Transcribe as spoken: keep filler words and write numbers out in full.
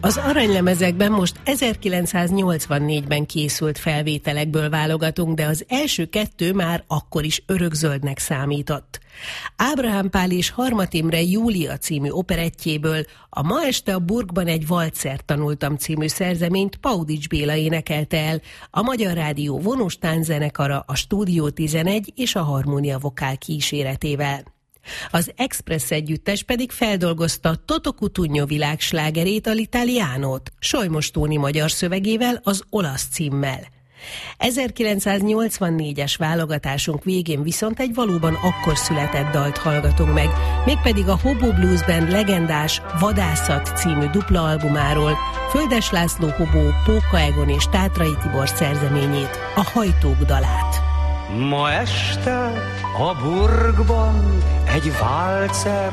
Az aranylemezekben most ezerkilencszáznyolcvannégyben készült felvételekből válogatunk, de az első kettő már akkor is örökzöldnek számított. Ábrahám Pál és Harmat Imre Júlia című operettjéből a Ma este a Burgban egy valcert tanultam című szerzeményt Paudics Béla énekelte el, a Magyar Rádió vonós tánczenekara, a Stúdió tizenegy és a Harmónia Vokál kíséretével. Az Express együttes pedig feldolgozta Toto Cutugno világslágerét, a L'Italianót, Solymos Tóni magyar szövegével, az olasz címmel. ezerkilencszáznyolcvannégyes válogatásunk végén viszont egy valóban akkor született dalt hallgatunk meg, mégpedig a Hobo Blues Band legendás Vadászat című dupla albumáról, Földes László Hobó, Póka Egon és Tátrai Tibor szerzeményét, a Hajtók dalát. Ma este a Burgban egy válcer